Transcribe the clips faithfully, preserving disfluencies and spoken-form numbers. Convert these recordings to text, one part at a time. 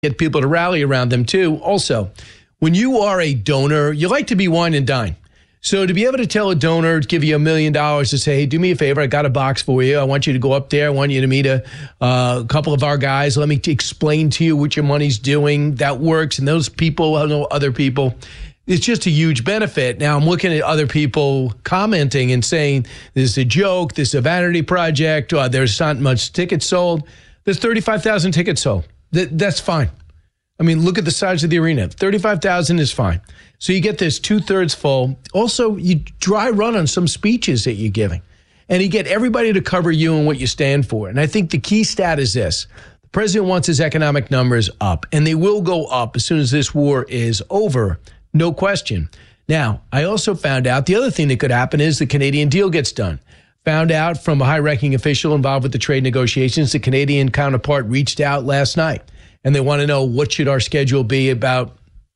get people to rally around them too. Also, when you are a donor, you like to be wine and dine. So to be able to tell a donor to give you a million dollars to say, hey, do me a favor, I got a box for you. I want you to go up there. I want you to meet a uh, couple of our guys. Let me t- explain to you what your money's doing. That works. And those people, I know other people, it's just a huge benefit. Now I'm looking at other people commenting and saying, this is a joke. This is a vanity project. Uh, there's not much tickets sold. There's thirty-five thousand tickets sold. That, that's fine. I mean, look at the size of the arena. thirty-five thousand is fine. So you get this two-thirds full. Also, you dry run on some speeches that you're giving. And you get everybody to cover you and what you stand for. And I think the key stat is this. The president wants his economic numbers up, and they will go up as soon as this war is over, no question. Now, I also found out the other thing that could happen is the Canadian deal gets done. Found out from a high-ranking official involved with the trade negotiations, the Canadian counterpart reached out last night, and they want to know what should our schedule be about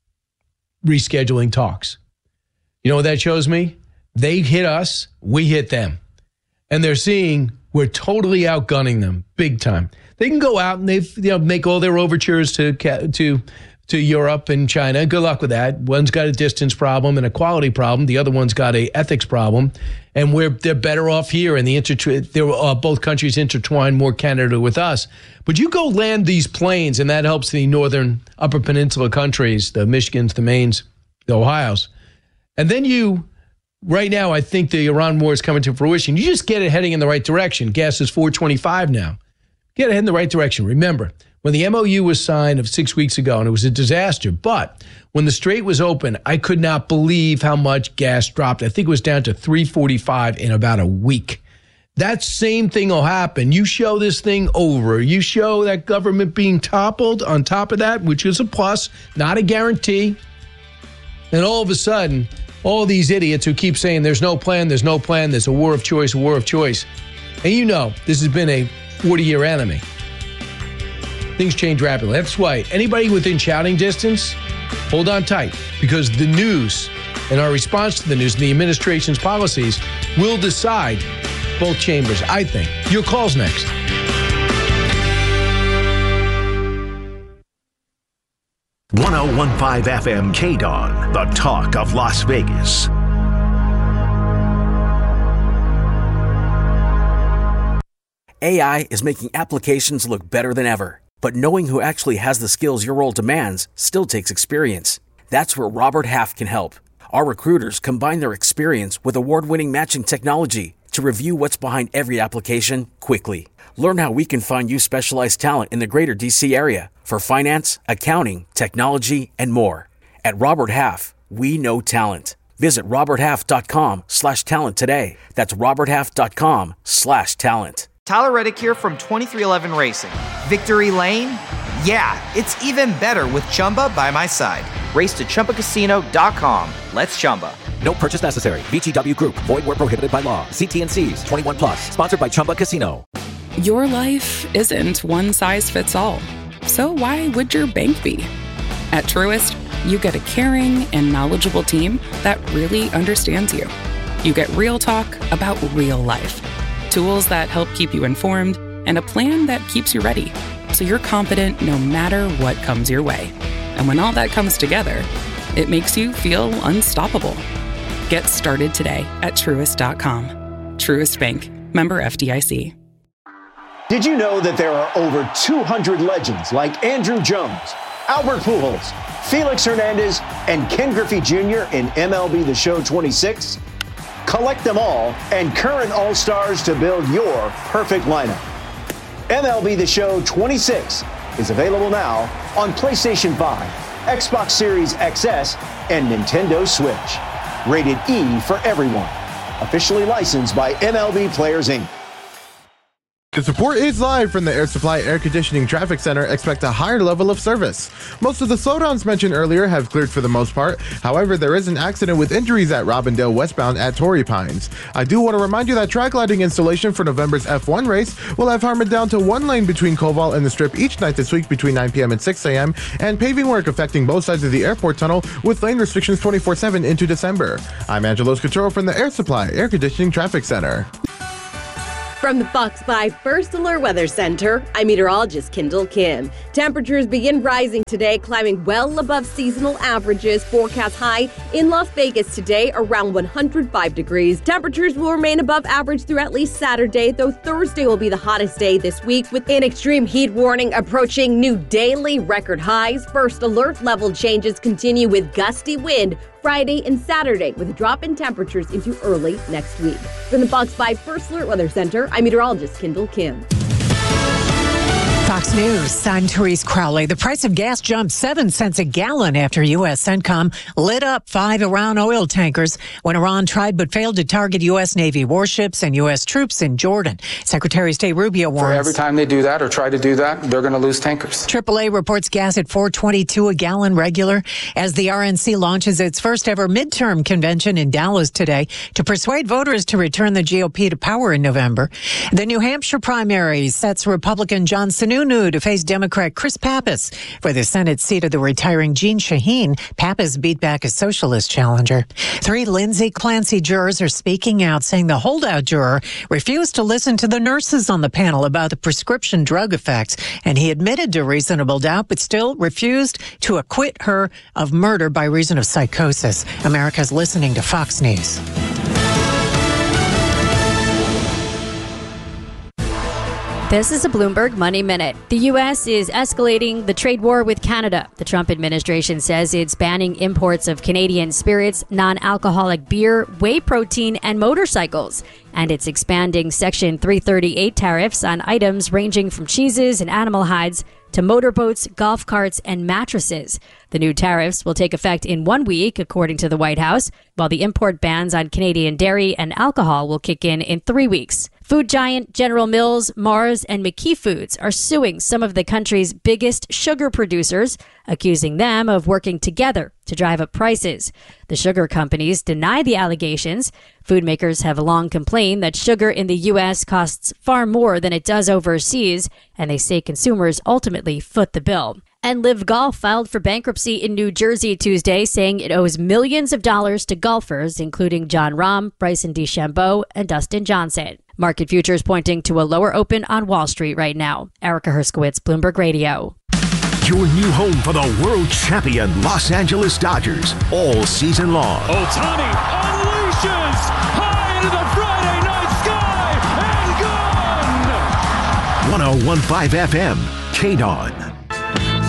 rescheduling talks. You know what that shows me? They hit us, we hit them. And they're seeing we're totally outgunning them big time. They can go out and they you know make all their overtures to to to Europe and China. Good luck with that. One's got a distance problem and a quality problem. The other one's got a ethics problem. And we're they're better off here. And the inter- they're uh, both countries intertwined more Canada with us. But you go land these planes, and that helps the northern Upper Peninsula countries, the Michigans, the Maines, the Ohios. And then you, right now, I think the Iran war is coming to fruition. You just get it heading in the right direction. Gas is four twenty-five now. Get ahead in the right direction. Remember, when the M O U was signed of six weeks ago, and it was a disaster, but when the Strait was open, I could not believe how much gas dropped. I think it was down to three forty-five in about a week. That same thing will happen. You show this thing over. You show that government being toppled on top of that, which is a plus, not a guarantee. And all of a sudden, all these idiots who keep saying there's no plan, there's no plan, there's a war of choice, a war of choice. And you know, this has been a forty-year enemy. Things change rapidly. That's why anybody within shouting distance, hold on tight, because the news and our response to the news and the administration's policies will decide both chambers, I think. Your call's next. one oh one point five F M K D O N, the talk of Las Vegas. A I is making applications look better than ever. But knowing who actually has the skills your role demands still takes experience. That's where Robert Half can help. Our recruiters combine their experience with award-winning matching technology to review what's behind every application quickly. Learn how we can find you specialized talent in the greater D C area for finance, accounting, technology, and more. At Robert Half, we know talent. Visit roberthalf.com slash talent today. That's roberthalf.com slash talent. Tyler Reddick here from twenty-three eleven Racing. Victory Lane? Yeah, it's even better with Chumba by my side. Race to Chumba Casino dot com. Let's Chumba. No purchase necessary. V G W Group. Void where prohibited by law. See T and C's. twenty-one plus. Sponsored by Chumba Casino. Your life isn't one size fits all. So why would your bank be? At Truist, you get a caring and knowledgeable team that really understands you. You get real talk about real life. Tools that help keep you informed, and a plan that keeps you ready, so you're confident no matter what comes your way. And when all that comes together, it makes you feel unstoppable. Get started today at Truist dot com. Truist Bank. Member F D I C. Did you know that there are over two hundred legends like Andrew Jones, Albert Pujols, Felix Hernandez, and Ken Griffey Junior in M L B The Show twenty-six? Collect them all and current All-Stars to build your perfect lineup. M L B The Show twenty-six is available now on PlayStation five, Xbox Series X S, and Nintendo Switch. Rated E for everyone. Officially licensed by M L B Players, Incorporated. The support is live from the Air Supply Air Conditioning Traffic Center. Expect a higher level of service. Most of the slowdowns mentioned earlier have cleared for the most part. However, there is an accident with injuries at Robindale westbound at Torrey Pines. I do want to remind you that track lighting installation for November's F one race will have Harmon down to one lane between Koval and the Strip each night this week between nine p.m. and six a.m. and paving work affecting both sides of the airport tunnel with lane restrictions twenty-four seven into December. I'm Angelo Scaturo from the Air Supply Air Conditioning Traffic Center. From the Fox five First Alert Weather Center, I'm meteorologist Kendall Kim. Temperatures begin rising today, climbing well above seasonal averages. Forecast high in Las Vegas today around one hundred five degrees. Temperatures will remain above average through at least Saturday, though Thursday will be the hottest day this week with an extreme heat warning approaching new daily record highs. First alert level changes continue with gusty wind Friday and Saturday, with a drop in temperatures into early next week. From the Fox five First Alert Weather Center, I'm meteorologist Kendall Kim. Fox News, I'm Therese Crowley. The price of gas jumped seven cents a gallon after U S CENTCOM lit up five Iran oil tankers when Iran tried but failed to target U S Navy warships and U S troops in Jordan. Secretary of State Rubio warns. For every time they do that or try to do that, they're going to lose tankers. triple A reports gas at four twenty-two a gallon regular as the R N C launches its first ever midterm convention in Dallas today to persuade voters to return the G O P to power in November. The New Hampshire primary sets Republican John Sununu to face Democrat Chris Pappas for the Senate seat of the retiring Jeanne Shaheen. Pappas beat back a socialist challenger. Three Lindsay Clancy jurors are speaking out, saying the holdout juror refused to listen to the nurses on the panel about the prescription drug effects, and he admitted to reasonable doubt, but still refused to acquit her of murder by reason of psychosis. America's listening to Fox News. This is a Bloomberg Money Minute. The U S is escalating the trade war with Canada. The Trump administration says it's banning imports of Canadian spirits, non-alcoholic beer, whey protein, and motorcycles. And it's expanding Section three thirty-eight tariffs on items ranging from cheeses and animal hides to motorboats, golf carts, and mattresses. The new tariffs will take effect in one week, according to the White House, while the import bans on Canadian dairy and alcohol will kick in in three weeks. Food giant General Mills, Mars, and McKee Foods are suing some of the country's biggest sugar producers, accusing them of working together to drive up prices. The sugar companies deny the allegations. Food makers have long complained that sugar in the U S costs far more than it does overseas, and they say consumers ultimately foot the bill. And Live Golf filed for bankruptcy in New Jersey Tuesday, saying it owes millions of dollars to golfers, including Jon Rahm, Bryson DeChambeau, and Dustin Johnson. Market futures pointing to a lower open on Wall Street right now. Erica Herskowitz, Bloomberg Radio. Your new home for the world champion Los Angeles Dodgers all season long. Ohtani unleashes high into the Friday night sky and gone! one oh one point five F M, K D O N.